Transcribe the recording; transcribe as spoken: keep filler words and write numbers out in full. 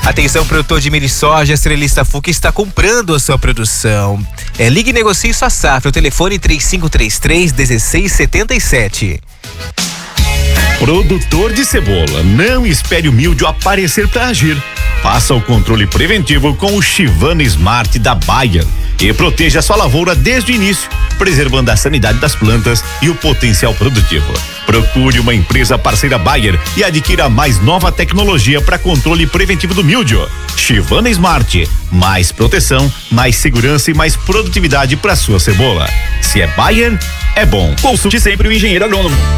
Atenção, produtor de milho e soja, a Cerealista Fuca está comprando a sua produção. É, ligue e negocie sua safra. O telefone três cinco três três, um seis sete sete. Produtor de cebola, não espere o míldio aparecer para agir. Faça o controle preventivo com o Chivana Smart da Bayer e proteja sua lavoura desde o início, preservando a sanidade das plantas e o potencial produtivo. Procure uma empresa parceira Bayer e adquira a mais nova tecnologia para controle preventivo do míldio. Chivana Smart, mais proteção, mais segurança e mais produtividade para sua cebola. Se é Bayer, é bom. Consulte sempre o engenheiro agrônomo.